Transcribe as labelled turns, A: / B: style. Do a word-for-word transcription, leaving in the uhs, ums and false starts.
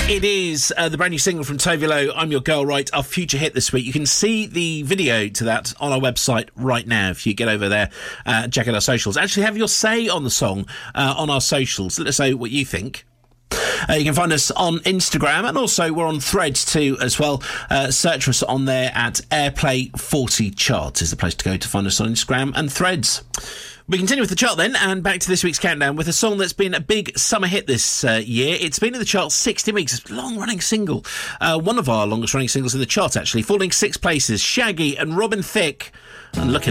A: It is uh, the brand new single from Tove Lo, I'm Your Girl Right, our future hit this week. You can see the video to that on our website right now if you get over there, uh, check out our socials. Actually, have your say on the song uh, on our socials. Let us know what you think. Uh, you can find us on Instagram, and also we're on Threads too as well. Uh, search for us on there at Airplay forty Charts is the place to go to find us on Instagram and Threads. We continue with the chart then, and back to this week's countdown with a song that's been a big summer hit this uh, year. It's been in the chart sixty weeks. It's a long-running single. Uh, one of our longest-running singles in the chart, actually. Falling six places, Shaggy and Robin Thicke. And looking